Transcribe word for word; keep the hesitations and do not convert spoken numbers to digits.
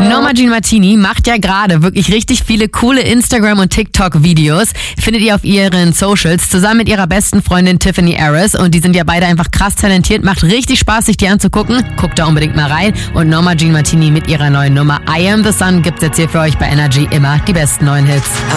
Norma Jean Martini macht ja gerade wirklich richtig viele coole Instagram- und TikTok-Videos. Findet ihr auf ihren Socials zusammen mit ihrer besten Freundin Tiffany Harris. Und die sind ja beide einfach krass talentiert. Macht richtig Spaß, sich die anzugucken. Guckt da unbedingt mal rein. Und Norma Jean Martini mit ihrer neuen Nummer I Am The Sun gibt's jetzt hier für euch bei Energy immer die besten neuen Hits.